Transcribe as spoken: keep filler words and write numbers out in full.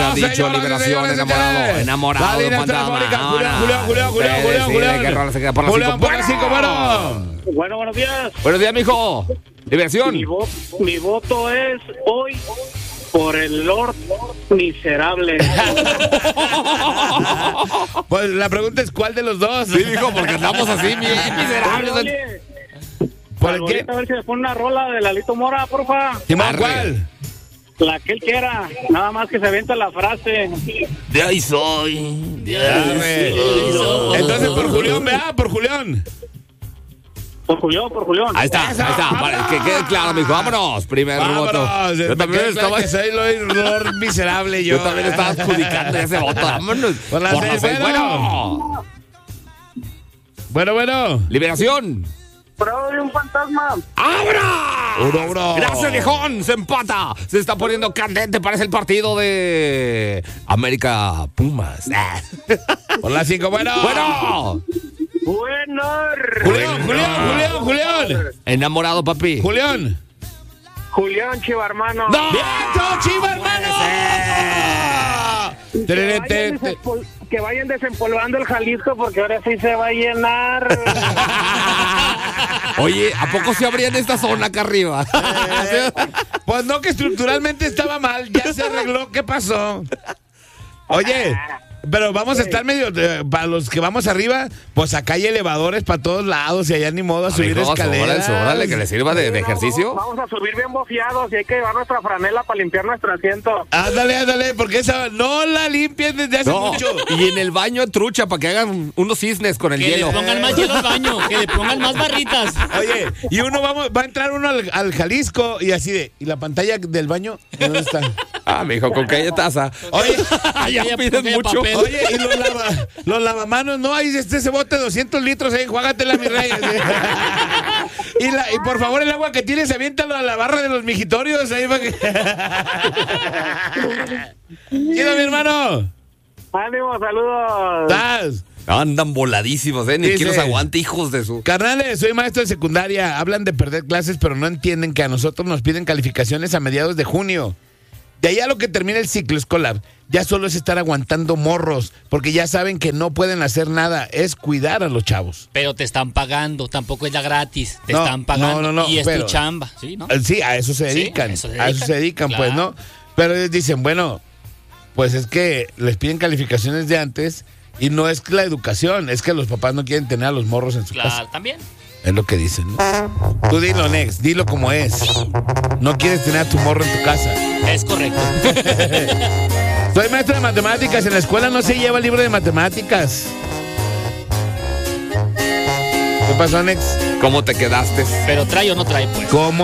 se ha dicho, señoras y liberación, señores, enamorado, señores. enamorado, La línea fantasma. telefónica, Julián, Ahora, Julián, Julián, Julián, se Julián, decide Julián. que Rola se queda por las Julián, cinco. por las cinco, bueno. Bueno, buenos días. Buenos días, mijo. Liberación. Mi, vo- mi voto es hoy por el Lord Miserable. Pues la pregunta es ¿cuál de los dos? Sí, mijo, porque andamos así bien miserables. Oye, ¿Por al qué? ahorita a ver si me pone una rola de Lalito Mora, porfa. Simón, Arre. ¿cuál? La que él quiera. Nada más que se avienta la frase. De ahí soy. De Arre. Entonces por Julián, vea, por Julián. Por Julián, por Julián. Ahí está, ahí está. Vale, que quede claro, mijo. Vámonos. Primer voto. Vámonos. Yo Me también queda claro estaba. que soy lo Lord Miserable yo. Yo también estaba adjudicando ese voto. Vámonos. Por las seis, seis. bueno. Bueno. Bueno, bueno. Liberación. Prueba de un fantasma. ¡Abra! Uno, uno. Gracias, viejón. Se empata. Se está poniendo candente. Parece el partido de América Pumas. Ah. Por las cinco, bueno. Bueno. Bueno. Julián, Julián, Julián, Julián. Enamorado, papi. Julián. Julián Chiva, hermano. ¡No! ¡Viento, Chiva, hermano! Que vayan, desempol- que vayan desempolvando el Jalisco porque ahora sí se va a llenar. Oye, ¿a poco se abría en esta zona acá arriba? Pues no, que estructuralmente estaba mal. Ya se arregló. ¿Qué pasó? Oye, pero vamos a estar medio... eh, para los que vamos arriba, pues acá hay elevadores para todos lados y allá ni modo a subir Amigo, escaleras. súbale, súbale, que le sirva de, de ejercicio. Vamos a subir bien bofiados y hay que llevar nuestra franela para limpiar nuestro asiento. Ándale, ándale, porque esa no la limpian desde hace No, mucho. y en el baño trucha para que hagan unos cisnes con el Que hielo. le pongan más hielo al baño, que le pongan más barritas. Oye, y uno vamos, va a entrar uno al, al Jalisco y así de, ¿y la pantalla del baño? ¿Dónde está? Ah, mijo, con qué taza. Oye, ya Con piden aquella mucho. papel. oye, y los, lava, los lavamanos, no, ahí este ese bote de doscientos litros, ahí, juágatela, mi rey. Y, la, y por favor, el agua que tienes, aviéntalo a la barra de los mijitorios, ahí para que... Chido, mi hermano. Ánimo, saludos. ¿Estás? Andan voladísimos, ¿eh? Ni Dice- quien los aguante, hijos de su... Carnales, soy maestro de secundaria. Hablan de perder clases, pero no entienden que a nosotros nos piden calificaciones a mediados de junio. De ahí a lo que termina el ciclo escolar, ya solo es estar aguantando morros, porque ya saben que no pueden hacer nada, es cuidar a los chavos. Pero te están pagando, tampoco es la gratis. Te No, están pagando no, no, no, y es pero- tu chamba, ¿sí? ¿no? Eh, Sí, a eso se Sí, dedican, a eso se a eso se dedican, dedican, pues, claro. ¿no? Pero ellos dicen, bueno, pues es que les piden calificaciones de antes y no es la educación, es que los papás no quieren tener a los morros en su casa. Claro, también. Es lo que dicen, ¿no? Tú dilo, Nex, dilo como es. No quieres tener a tu morro en tu casa. Es correcto. Soy maestro de matemáticas, en la escuela no se lleva el libro de matemáticas. ¿Qué pasó, Nex? ¿Cómo te quedaste? Pero trae o no trae, pues. ¿Cómo